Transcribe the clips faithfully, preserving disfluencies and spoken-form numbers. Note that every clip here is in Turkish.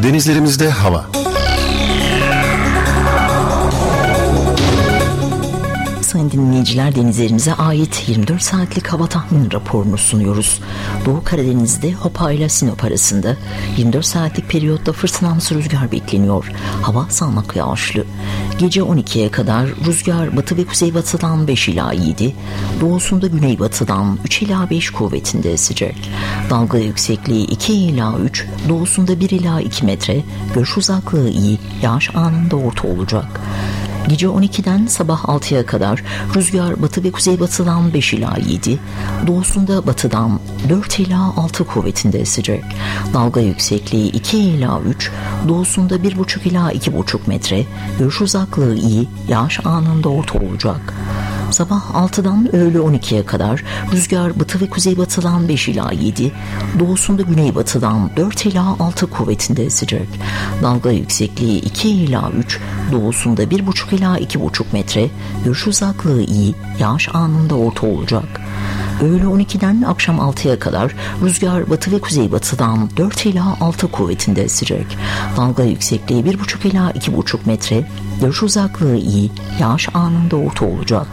Denizlerimizde hava. Sayın dinleyiciler, denizlerimize ait yirmi dört saatlik hava tahmin raporunu sunuyoruz. Doğu Karadeniz'de Hopa ile Sinop arasında yirmi dört saatlik periyotta fırtınamsı rüzgar bekleniyor. Hava sağanak yağışlı. Gece on ikiye kadar rüzgar batı ve kuzeybatıdan beş ila yedi, doğusunda güneybatıdan üç ila beş kuvvetinde esecek. Dalga yüksekliği iki ila üç, doğusunda bir ila iki metre, görüş uzaklığı iyi, yağış anında orta olacak. Gece on ikiden sabah altıya kadar rüzgar batı ve kuzeybatıdan beş ila yedi, doğusunda batıdan dört ila altı kuvvetinde esecek. Dalga yüksekliği iki ila üç, doğusunda bir buçuk ila iki buçuk metre, görüş uzaklığı iyi, yağış anında orta olacak. Sabah altıdan öğle on ikiye kadar rüzgar batı ve kuzeybatıdan beş ila yedi, doğusunda güneybatıdan dört ila altı kuvvetinde esecek. Dalga yüksekliği iki ila üç, doğusunda bir buçuk ila iki buçuk metre, görüş uzaklığı iyi, yağış anında orta olacak. Öğle on ikiden akşam altıya kadar rüzgar batı ve kuzeybatıdan dört ila altı kuvvetinde esecek. Dalga yüksekliği bir buçuk ila iki buçuk metre, görüş uzaklığı iyi, yağış anında orta olacak.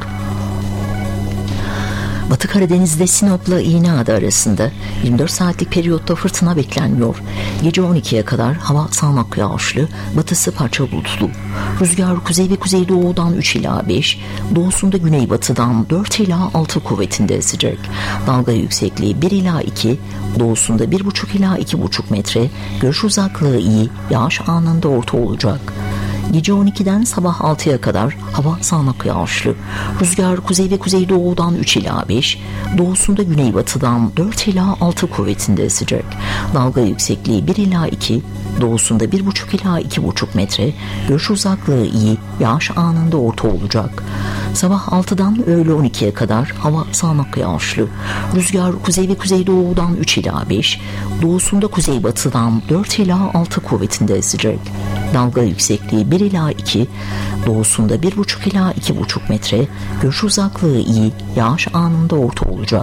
Batı Karadeniz'de Sinop'la İğneada arasında yirmi dört saatlik periyotta fırtına beklenmiyor. Gece on ikiye kadar hava sağanak yağışlı, batısı parça bulutlu. Rüzgar kuzey ve kuzeydoğudan üç ila beş, doğusunda güneybatıdan dört ila altı kuvvetinde esecek. Dalga yüksekliği bir ila iki, doğusunda bir buçuk ila iki buçuk metre, görüş uzaklığı iyi, yağış anında orta olacak. Gece on ikiden sabah altıya kadar hava sağanak yağışlı. Rüzgar kuzey ve kuzeydoğudan üç ila beş, doğusunda güneybatıdan dört ila altı kuvvetinde esecek. Dalga yüksekliği bir ila iki, doğusunda bir buçuk ila iki buçuk metre, görüş uzaklığı iyi, yağış anında orta olacak. Sabah altıdan öğle on ikiye kadar hava sağanak yağışlı. Rüzgar kuzey ve kuzeydoğudan üç ila beş, doğusunda kuzeybatıdan dört ila altı kuvvetinde esecek. Dalga yüksekliği bir ila iki, doğusunda bir buçuk ila iki buçuk metre, görüş uzaklığı iyi, yağış anında orta olacak.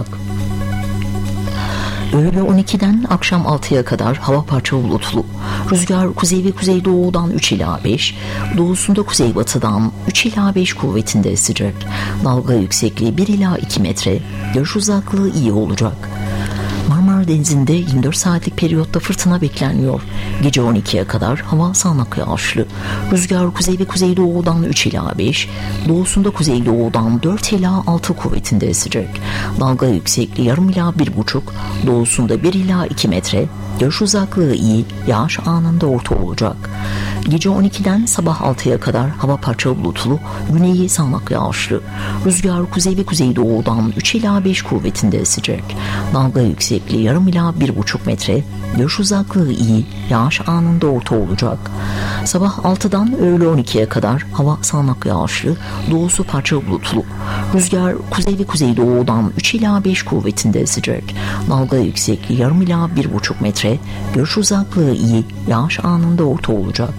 Öğle on ikiden akşam altıya kadar hava parça bulutlu. Rüzgar kuzey ve kuzeydoğudan üç ila beş, doğusunda kuzeybatıdan üç ila beş kuvvetinde esecek. Dalga yüksekliği bir ila iki metre, görüş uzaklığı iyi olacak. Marmara Denizi'nde yirmi dört saatlik periyotta fırtına beklenmiyor. Gece on ikiye kadar hava sağanak yağışlı. Rüzgar kuzey ve kuzeydoğudan üç ila beş, doğusunda kuzeydoğudan dört ila altı kuvvetinde esecek. Dalga yüksekliği yarım ila bir buçuk, doğusunda bir ila iki metre, görüş uzaklığı iyi, yağış anında orta olacak. Gece on ikiden sabah altıya kadar hava parça bulutlu, güneyi sağanak yağışlı. Rüzgar kuzey ve kuzeydoğudan üç ila beş kuvvetinde esecek. Dalga yüksekliği yarım ila bir buçuk metre, görüş uzaklığı iyi, yağış anında orta olacak. Sabah altıdan öğle on ikiye kadar hava sağanak yağışlı, doğusu parça bulutlu. Rüzgar kuzey ve kuzeydoğudan üç ila beş kuvvetinde esecek. Dalga yüksekliği yarım ila bir buçuk metre, görüş uzaklığı iyi, yağış anında orta olacak.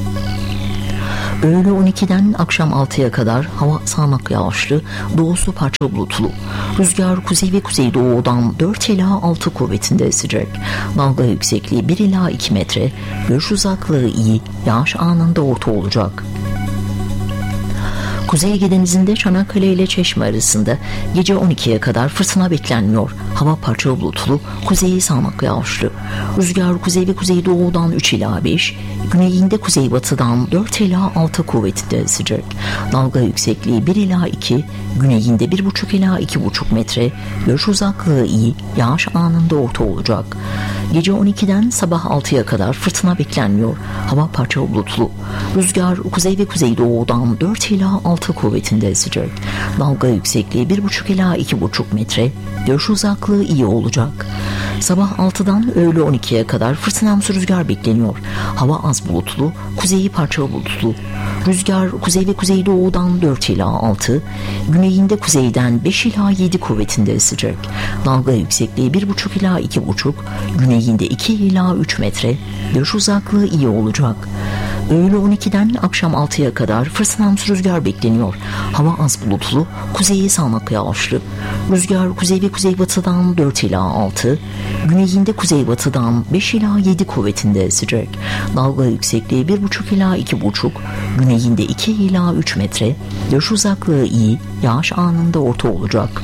Öğle on ikiden akşam altıya kadar hava sağanak yağışlı, doğusu parça bulutlu. Rüzgar kuzey ve kuzeydoğudan dört ila altı kuvvetinde esecek. Dalga yüksekliği bir ila iki metre, görüş uzaklığı iyi, yağış anında orta olacak. Kuzey Ege Denizi'nde Çanakkale ile Çeşme arasında gece on ikiye kadar fırtına beklenmiyor. Hava parça bulutlu, kuzeyi sağanak yağışlı. Rüzgar kuzey ve kuzeydoğudan üç ila beş, güneyinde kuzeybatıdan dört ila altı kuvvetinde esecek. Dalga yüksekliği bir ila iki, güneyinde bir buçuk ila iki buçuk metre, görüş uzaklığı iyi, yağış anında orta olacak. Gece on ikiden sabah altıya kadar fırtına beklenmiyor. Hava parça bulutlu. Rüzgar kuzey ve kuzeydoğudan dört ila altı kuvvetinde esecek. Dalga yüksekliği bir buçuk ila iki buçuk metre, görüş uzaklığı iyi olacak. Sabah altıdan öğle on ikiye kadar fırtınamsı rüzgar bekleniyor. Hava az bulutlu, kuzeyi parça bulutlu. Rüzgar kuzey ve kuzeydoğudan dört ila altı, güneyinde kuzeyden beş ila yedi kuvvetinde esecek. Dalga yüksekliği bir buçuk ila iki buçuk, güneyinde iki ila üç metre, görüş uzaklığı iyi olacak. Öğle on ikiden akşam altıya kadar fırtınamsı rüzgar bekleniyor. Hava az bulutlu, kuzeyi sağanak yağışlı. Rüzgar kuzey ve kuzeybatıdan dört ila altı, güneyinde kuzeybatıdan beş ila yedi kuvvetinde esecek. Dalga yüksekliği bir buçuk ila iki buçuk, güneyinde iki ila üç metre, görüş uzaklığı iyi, yağış anında orta olacak.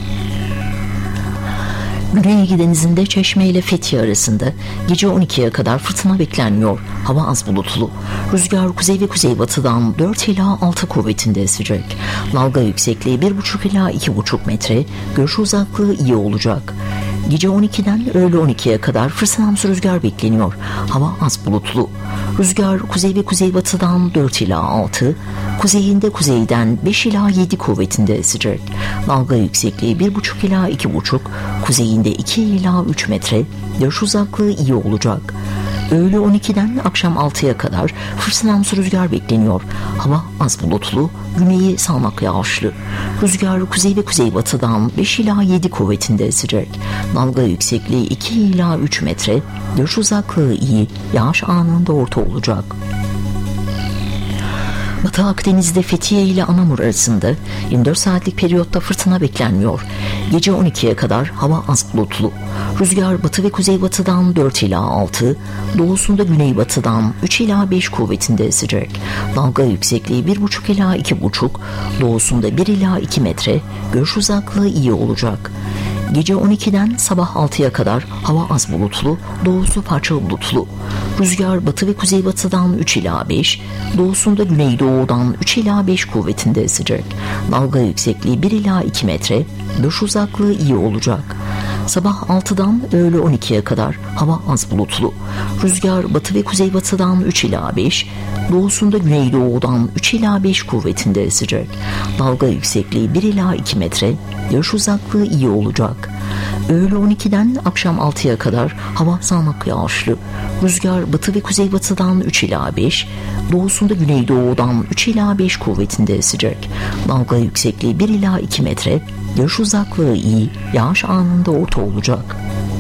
Güney Ege Denizi'nde Çeşme ile Fethiye arasında gece on ikiye kadar fırtına beklenmiyor. Hava az bulutlu. Rüzgar kuzey ve kuzeybatıdan dört ila altı kuvvetinde esecek. Dalga yüksekliği bir buçuk ila iki buçuk metre, görüş uzaklığı iyi olacak. Gece on ikiden öğle on ikiye kadar fırtınamsı rüzgar bekleniyor. Hava az bulutlu. Rüzgar kuzey ve kuzeybatıdan dört ila altı, kuzeyinde kuzeyden beş ila yedi kuvvetinde esecek. Dalga yüksekliği bir buçuk ila iki buçuk, kuzeyinde iki ila üç metre, görüş uzaklığı iyi olacak. Öğle on ikiden akşam altıya kadar fırtınamsı rüzgar bekleniyor. Hava az bulutlu, güneyi sağanak yağışlı. Rüzgar kuzey ve kuzeybatıdan beş ila yedi kuvvetinde esecek. Dalga yüksekliği iki ila üç metre, görüş uzaklığı iyi, yağış anında orta olacak. Batı Akdeniz'de Fethiye ile Anamur arasında yirmi dört saatlik periyotta fırtına beklenmiyor. Gece on ikiye kadar hava az bulutlu. Rüzgar batı ve kuzeybatıdan dört ila altı, doğusunda güneybatıdan üç ila beş kuvvetinde esecek. Dalga yüksekliği bir buçuk ila iki buçuk, doğusunda bir ila iki metre, görüş uzaklığı iyi olacak. Gece on ikiden sabah altıya kadar hava az bulutlu, doğusu parçalı bulutlu. Rüzgar batı ve kuzeybatıdan üç ila beş, doğusunda güneydoğudan üç ila beş kuvvetinde esecek. Dalga yüksekliği bir ila iki metre, görüş uzaklığı iyi olacak. Sabah altıdan öğle on ikiye kadar hava az bulutlu. Rüzgar batı ve kuzeybatıdan üç ila beş, doğusunda güneydoğudan üç ila beş kuvvetinde esecek. Dalga yüksekliği bir ila iki metre, görüş uzaklığı iyi olacak. Öğle on ikiden akşam altıya kadar hava sağanak yağışlı. Rüzgar batı ve kuzeybatıdan üç ila beş, doğusunda güneydoğudan üç ila beş kuvvetinde esecek. Dalga yüksekliği bir ila iki metre, görüş uzaklığı iyi, yağış anında orta olacak.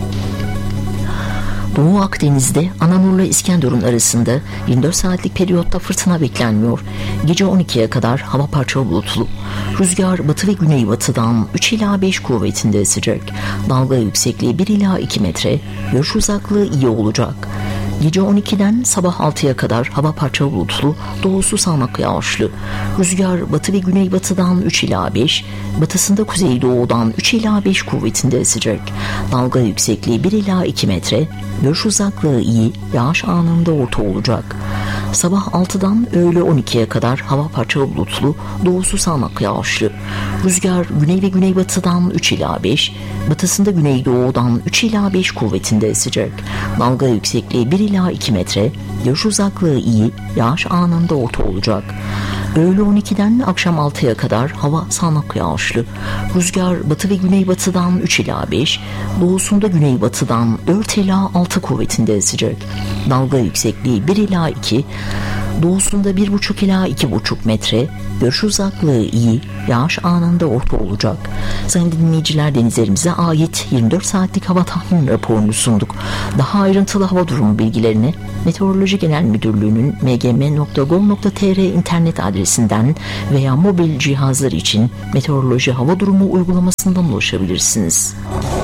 Doğu Akdeniz'de Anamur'la İskenderun arasında yirmi dört saatlik periyotta fırtına beklenmiyor. Gece on ikiye kadar hava parçalı bulutlu. Rüzgar batı ve güneybatıdan üç ila beş kuvvetinde esecek. Dalga yüksekliği bir ila iki metre, görüş uzaklığı iyi olacak. Gece on ikiden sabah altıya kadar hava parçalı bulutlu, doğusu sağanak yağışlı. Rüzgar batı ve güneybatıdan üç ila beş, batısında kuzeydoğudan üç ila beş kuvvetinde esecek. Dalga yüksekliği bir ila iki metre, görüş uzaklığı iyi, yağış anında orta olacak. Sabah altıdan öğle on ikiye kadar hava parçalı bulutlu, doğusu sağanak yağışlı. Rüzgar güney ve güneybatıdan üç ila beş, batısında güneydoğudan üç ila beş kuvvetinde esecek. Dalga yüksekliği bir ila iki metre, görüş uzaklığı iyi, yağış anında orta olacak. Öğle on ikiden akşam altıya kadar hava sağanak yağışlı. Rüzgar batı ve güneybatıdan üç ila beş, doğusunda güneybatıdan dört ila altı kuvvetinde esecek. Dalga yüksekliği bir ila iki, doğusunda bir buçuk ila iki buçuk metre, görüş uzaklığı iyi, yağış anında orta olacak. Sayın dinleyiciler, denizlerimize ait yirmi dört saatlik hava tahmini raporunu sunduk. Daha ayrıntılı hava durumu bilgilerini Meteoroloji Genel Müdürlüğü'nün m g m nokta gov nokta t r internet adresinden veya mobil cihazlar için meteoroloji hava durumu uygulamasından ulaşabilirsiniz.